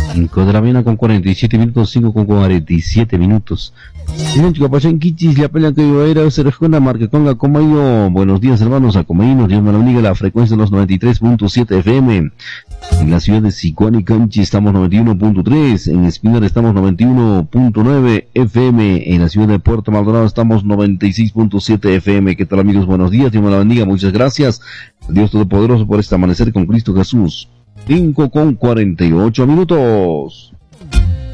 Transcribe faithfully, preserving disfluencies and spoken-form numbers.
cinco de la mañana con cuarenta y siete minutos, cinco con cuarenta y siete minutos. En Chicapayanquichis, la pelea que iba a ir a ser Rejona, Marqueconga, Comayo. Buenos días, hermanos, a Comayinos, Dios me lo bendiga, la frecuencia de los noventa y tres punto siete F M. En la ciudad de Sicuani, Canchi, estamos noventa y uno punto tres. En Espinar estamos noventa y uno punto nueve F M. En la ciudad de Puerto Maldonado estamos noventa y seis punto siete F M. ¿Qué tal, amigos? Buenos días, Dios me lo bendiga, muchas gracias. Dios Todopoderoso por este amanecer con Cristo Jesús. cinco con cuarenta y ocho minutos.